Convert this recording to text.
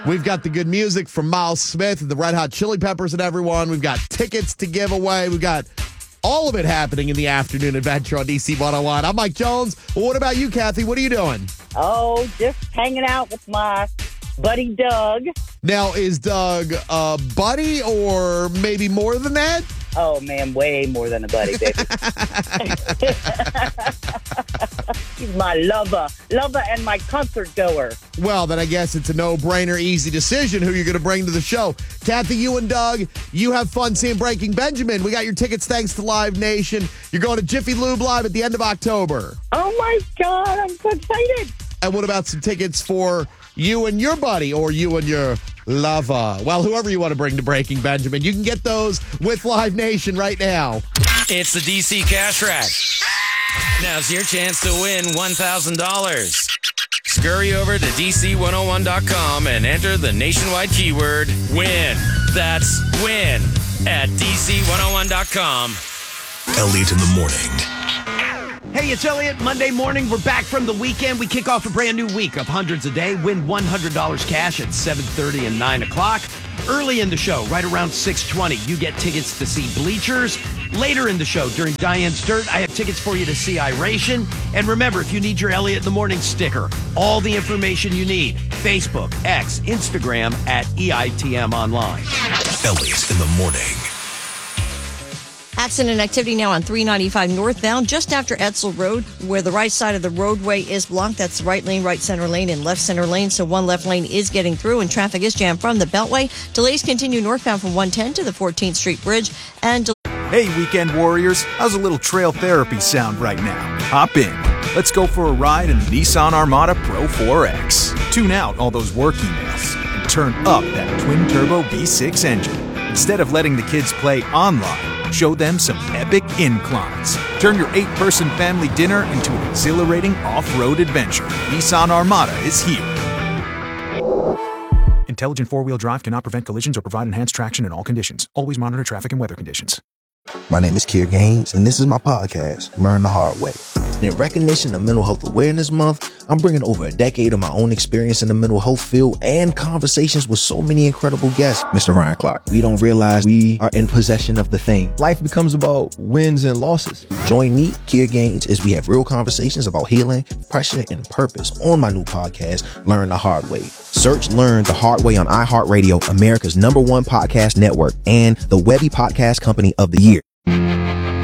We've got the good music from Miles Smith and the Red Hot Chili Peppers and everyone. We've got tickets to give away. We've got all of it happening in the afternoon adventure on DC 101. I'm Mike Jones. Well, what about you, Kathy? What are you doing? Oh, just hanging out with my buddy Doug. Now, is Doug a buddy or maybe more than that? Oh, man, way more than a buddy, baby. He's my lover and my concert goer. Well, then I guess it's a no-brainer, easy decision who you're going to bring to the show. Kathy, you and Doug, you have fun seeing Breaking Benjamin. We got your tickets thanks to Live Nation. You're going to Jiffy Lube Live at the end of October. Oh, my God, I'm so excited. And what about some tickets for you and your buddy or you and your lover? Well, whoever you want to bring to Breaking Benjamin, you can get those with Live Nation right now. It's the DC Cash Rack. Now's your chance to win $1,000. Scurry over to DC101.com and enter the nationwide keyword WIN. That's WIN at DC101.com. Elliot in the morning. Hey, it's Elliot. Monday morning, we're back from the weekend. We kick off a brand new week of hundreds a day. Win $100 cash at 7:30 and 9 o'clock. Early in the show, right around 6:20, you get tickets to see Bleachers. Later in the show, during Diane's Dirt, I have tickets for you to see Iration. And remember, if you need your Elliot in the Morning sticker, all the information you need, Facebook, X, Instagram, at EITM Online. Elliot in the morning. Accident activity now on 395 northbound, just after Edsel Road, where the right side of the roadway is blocked. That's the right lane, right center lane, and left center lane. So one left lane is getting through, and traffic is jammed from the Beltway. Delays continue northbound from 110 to the 14th Street Bridge. And hey, weekend warriors, how's a little trail therapy sound right now? Hop in. Let's go for a ride in the Nissan Armada Pro 4X. Tune out all those work emails and turn up that twin-turbo V6 engine. Instead of letting the kids play online, show them some epic inclines. Turn your 8-person family dinner into an exhilarating off-road adventure. Nissan Armada is here. Intelligent four-wheel drive cannot prevent collisions or provide enhanced traction in all conditions. Always monitor traffic and weather conditions. My name is Kier Gaines, and this is my podcast, Learn the Hard Way. In recognition of Mental Health Awareness Month, I'm bringing over a decade of my own experience in the mental health field and conversations with so many incredible guests. Mr. Ryan Clark, we don't realize we are in possession of the thing. Life becomes about wins and losses. Join me, Kier Gaines, as we have real conversations about healing, pressure, and purpose on my new podcast, Learn the Hard Way. Search Learn the Hard Way on iHeartRadio, America's #1 podcast network, and the Webby Podcast Company of the Year.